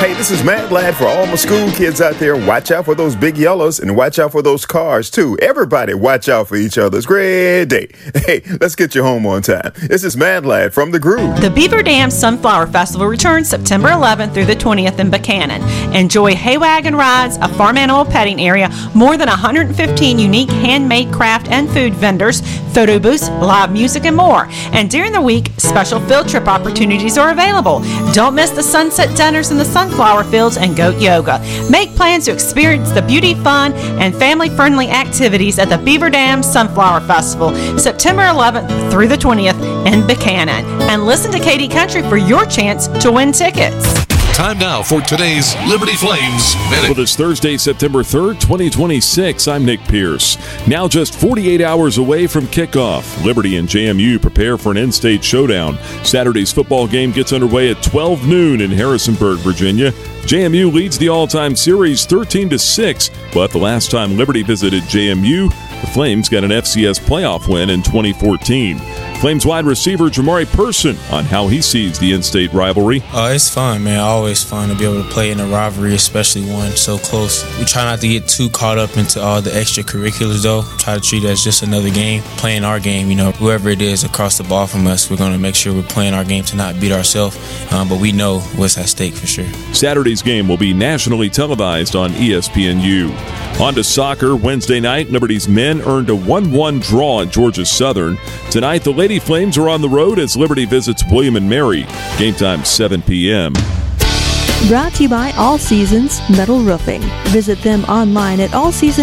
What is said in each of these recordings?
Hey, this is Mad Lad for all my school kids out there. Watch out for those big yellows and watch out for those cars, too. Everybody watch out for each other. It's a great day. Hey, let's get you home on time. This is Mad Lad from The Groove. The Beaver Dam Sunflower Festival returns September 11th through the 20th in Buchanan. Enjoy hay wagon rides, a farm animal petting area, more than 115 unique handmade craft and food vendors, photo booths, live music, and more. And during the week, special field trip opportunities are available. Don't miss the sunset dinners in the sunflower fields and goat yoga. Make plans to experience the beauty, fun, and family-friendly activities at the Beaver Dam Sunflower Festival, September 11th through the 20th in Buchanan. And listen to Katy Country for your chance to win tickets. Time now for today's Liberty Flames Minute. For this Thursday, September 3rd, 2026, I'm Nick Pierce. Now just 48 hours away from kickoff, Liberty and JMU prepare for an in-state showdown. Saturday's football game gets underway at 12 noon in Harrisonburg, Virginia. JMU leads the all-time series 13-6, but the last time Liberty visited JMU, the Flames got an FCS playoff win in 2014. Flames wide receiver Jamari Person on how he sees the in-state rivalry. It's fun, man. Always fun to be able to play in a rivalry, especially one so close. We try not to get too caught up into all the extracurriculars, though. Try to treat it as just another game, playing our game. You know, whoever it is across the ball from us, we're going to make sure we're playing our game to not beat ourselves, but we know what's at stake for sure. Saturday's game will be nationally televised on ESPNU. On to soccer. Wednesday night, Liberty's men earned a 1-1 draw at Georgia Southern. Tonight, the Lady Flames are on the road as Liberty visits William & Mary. Game time 7 p.m. Brought to you by All Seasons Metal Roofing. Visit them online at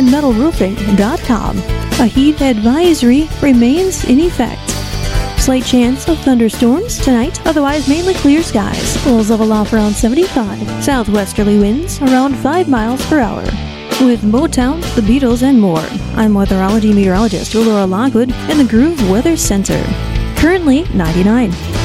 allseasonmetalroofing.com. A heat advisory remains in effect. Slight chance of thunderstorms tonight, otherwise mainly clear skies. Lows level off around 75. Southwesterly winds around 5 miles per hour. With Motown, the Beatles, and more, I'm weatherology meteorologist Laura Lockwood in the Groove Weather Center. Currently 99.